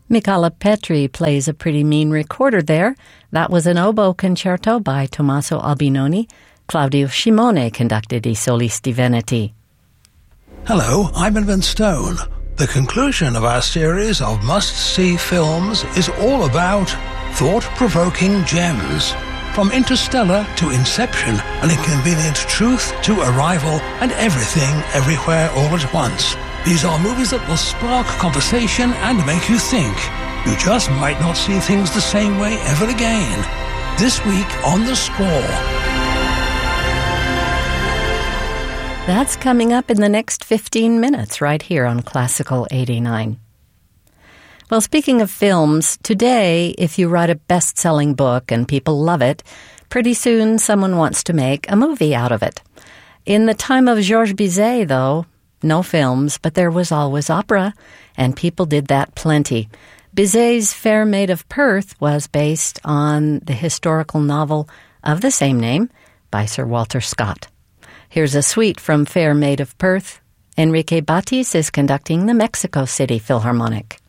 Michala Petri plays a pretty mean recorder there. That was an oboe concerto by Tommaso Albinoni. Claudio Scimone conducted I Solisti Veneti. Hello, I'm Edmund Stone. The conclusion of our series of must-see films is all about thought-provoking gems. From Interstellar to Inception, an inconvenient truth to Arrival, and everything, everywhere, all at once. These are movies that will spark conversation and make you think. You just might not see things the same way ever again. This week on The Score. That's coming up in the next 15 minutes right here on Classical 89. Well, speaking of films, today, if you write a best-selling book and people love it, pretty soon someone wants to make a movie out of it. In the time of Georges Bizet, though, no films, but there was always opera, and people did that plenty. Bizet's Fair Maid of Perth was based on the historical novel of the same name by Sir Walter Scott. Here's a suite from Fair Maid of Perth. Enrique Batis is conducting the Mexico City Philharmonic.